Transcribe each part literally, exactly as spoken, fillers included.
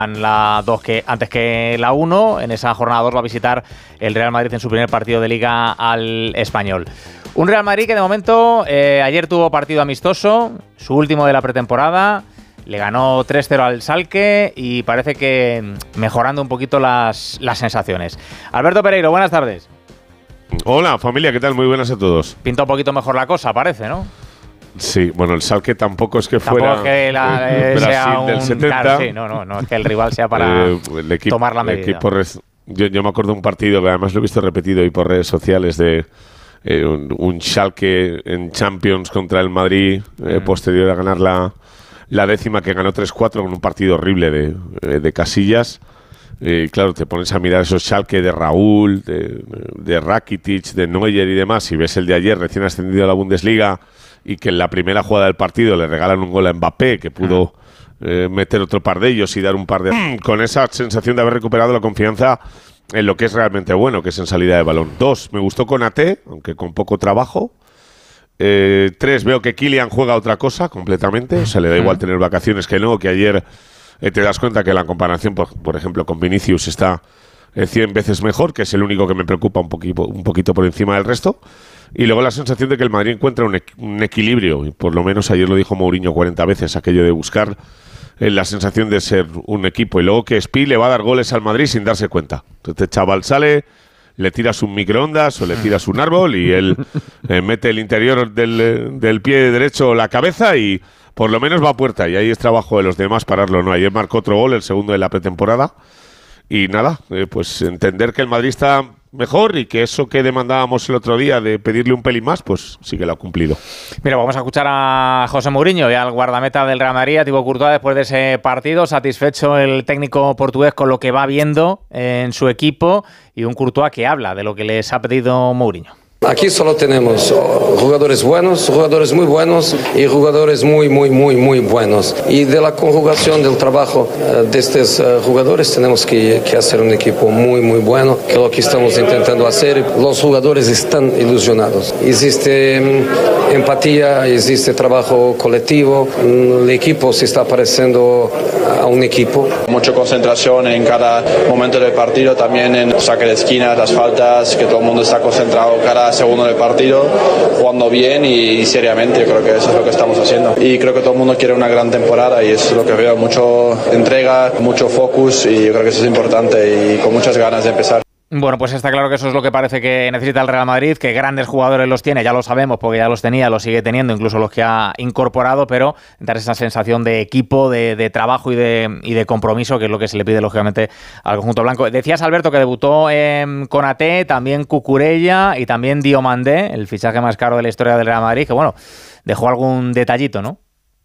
La dos que antes que la uno, en esa jornada dos va a visitar el Real Madrid en su primer partido de Liga al Español. Un Real Madrid que de momento eh, ayer tuvo partido amistoso, su último de la pretemporada, le ganó tres cero al Schalke y parece que mejorando un poquito las, las sensaciones. Alberto Pereiro, buenas tardes. Hola familia, ¿qué tal? Muy buenas a todos. Pinta un poquito mejor la cosa, parece, ¿no? Sí, bueno, el Schalke tampoco es que tampoco fuera es que la, eh, Brasil sea un, del setenta. Claro, sí, no, no, no es que el rival sea para eh, el equipo, tomar la medida. El equipo res, yo, yo me acuerdo de un partido que además lo he visto repetido y por redes sociales de eh, un, un Schalke en Champions contra el Madrid, eh, mm. posterior a ganar la, la décima, que ganó tres cuatro con un partido horrible de, de Casillas. Y claro, te pones a mirar esos Schalke de Raúl, de, de Rakitic, de Neuer y demás, y ves el de ayer recién ascendido a la Bundesliga y que en la primera jugada del partido le regalan un gol a Mbappé, que pudo eh, meter otro par de ellos y dar un par de... con esa sensación de haber recuperado la confianza en lo que es realmente bueno, que es en salida de balón. Dos, me gustó Konaté, aunque con poco trabajo. Eh, tres, veo que Kylian juega otra cosa completamente, o sea, le da igual tener vacaciones que no, que ayer eh, te das cuenta que la comparación, por, por ejemplo, con Vinicius está eh, cien veces mejor, que es el único que me preocupa un poquito, un poquito por encima del resto. Y luego la sensación de que el Madrid encuentra un, equ- un equilibrio, y por lo menos ayer lo dijo Mourinho cuarenta veces, aquello de buscar eh, la sensación de ser un equipo. Y luego que Spi le va a dar goles al Madrid sin darse cuenta. Este chaval sale, le tiras un microondas o le tiras un árbol y él eh, mete el interior del, del pie derecho la cabeza y por lo menos va a puerta. Y ahí es trabajo de los demás pararlo, ¿no? Ayer marcó otro gol, el segundo de la pretemporada. Y nada, eh, pues entender que el Madrid está mejor y que eso que demandábamos el otro día de pedirle un pelín más, pues sí que lo ha cumplido. Mira, vamos a escuchar a José Mourinho y al guardameta del Real Madrid, a Thibaut Courtois, después de ese partido. Satisfecho el técnico portugués con lo que va viendo en su equipo y un Courtois que habla de lo que les ha pedido Mourinho. Aquí solo tenemos jugadores buenos, jugadores muy buenos y jugadores muy, muy, muy, muy buenos. Y de la conjugación del trabajo de estos jugadores tenemos que, que hacer un equipo muy, muy bueno, que es lo que estamos intentando hacer. Los jugadores están ilusionados. Existe empatía, existe trabajo colectivo. El equipo se está pareciendo a un equipo. Mucha concentración en cada momento del partido, también en saque de esquinas, las faltas, que todo el mundo está concentrado cada segundo del partido, jugando bien y, y seriamente. Yo creo que eso es lo que estamos haciendo y creo que todo el mundo quiere una gran temporada y eso es lo que veo, mucho entrega, mucho focus y yo creo que eso es importante y con muchas ganas de empezar. Bueno, pues está claro que eso es lo que parece que necesita el Real Madrid, que grandes jugadores los tiene, ya lo sabemos, porque ya los tenía, los sigue teniendo, incluso los que ha incorporado, pero dar esa sensación de equipo, de, de trabajo y de, y de compromiso, que es lo que se le pide, lógicamente, al conjunto blanco. Decías, Alberto, que debutó en Konaté, también Cucurella y también Diomandé, el fichaje más caro de la historia del Real Madrid, que, bueno, dejó algún detallito, ¿no?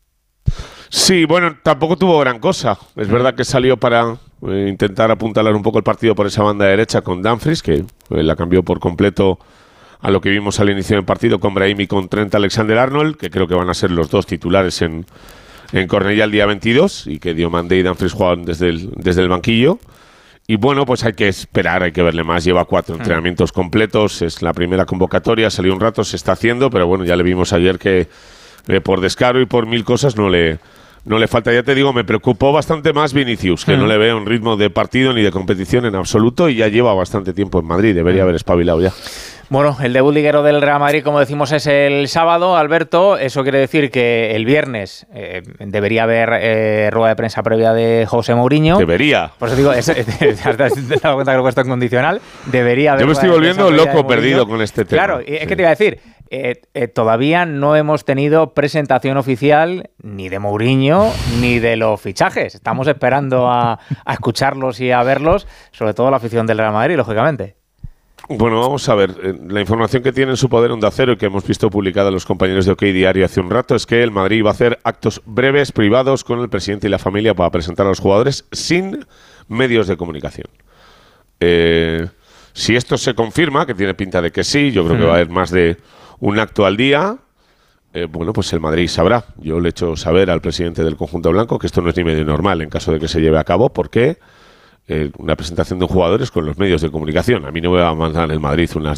Sí, bueno, tampoco tuvo gran cosa. Es verdad que salió para eh, intentar apuntalar un poco el partido por esa banda derecha con Dumfries, que eh, la cambió por completo a lo que vimos al inicio del partido con Brahim y con Trent Alexander-Arnold, que creo que van a ser los dos titulares en, en Cornellà el día veintidós y que Diomandé y Dumfries juegan desde el, desde el banquillo. Y bueno, pues hay que esperar, hay que verle más. Lleva cuatro mm. entrenamientos completos, es la primera convocatoria, salió un rato, se está haciendo, pero bueno, ya le vimos ayer que eh, por descaro y por mil cosas no le... No le falta, ya te digo, me preocupó bastante más Vinicius, que mm. no le veo un ritmo de partido ni de competición en absoluto y ya lleva bastante tiempo en Madrid, debería haber espabilado ya. Bueno, el debut liguero del Real Madrid, como decimos, es el sábado, Alberto. Eso quiere decir que el viernes eh, debería haber eh, rueda de prensa previa de José Mourinho. Debería. Por eso digo, es, te has dado cuenta que lo he puesto en condicional. Debería haber. Yo me estoy volviendo loco perdido con este tema. Claro, es sí. que te iba a decir, eh, eh, todavía no hemos tenido presentación oficial ni de Mourinho ni de los fichajes. Estamos esperando a, a escucharlos y a verlos, sobre todo la afición del Real Madrid, lógicamente. Bueno, vamos a ver. La información que tiene en su poder Onda Cero y que hemos visto publicada los compañeros de OK Diario hace un rato es que el Madrid va a hacer actos breves, privados, con el presidente y la familia para presentar a los jugadores sin medios de comunicación. Eh, si esto se confirma, que tiene pinta de que sí, yo creo que va a haber más de un acto al día, eh, bueno, pues el Madrid sabrá. Yo le he hecho saber al presidente del conjunto blanco que esto no es ni medio normal en caso de que se lleve a cabo, porque... Eh, una presentación de jugadores con los medios de comunicación. A mí no me va a mandar el Madrid unas